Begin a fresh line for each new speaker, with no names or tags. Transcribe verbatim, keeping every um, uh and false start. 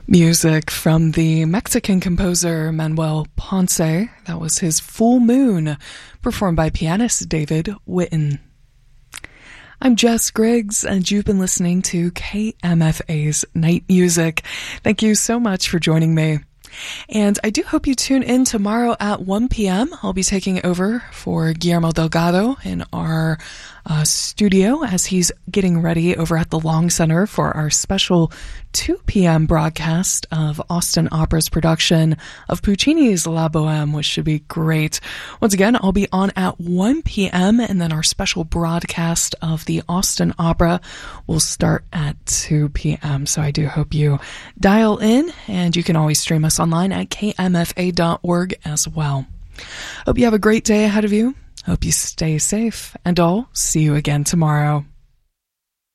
Music from the Mexican composer Manuel Ponce. That was his Full Moon, performed by pianist David Witten. I'm Jess Griggs, and you've been listening to K M F A's Night Music. Thank you so much for joining me. And I do hope you tune in tomorrow at one p.m. I'll be taking over for Guillermo Delgado in our uh, studio as he's getting ready over at the Long Center for our special two p.m. broadcast of Austin Opera's production of Puccini's La Boheme, which should be great. Once again, I'll be on at one p.m. and then our special broadcast of the Austin Opera will start at two p.m. So I do hope you dial in, and you can always stream us online at k m f a dot org as well. Hope you have a great day ahead of you. Hope you stay safe, and I'll see you again tomorrow.